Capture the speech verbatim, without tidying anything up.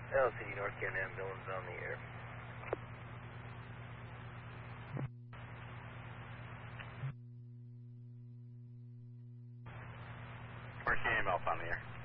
L C D North Kent ambulance on the air. North Kent ambulance on the air.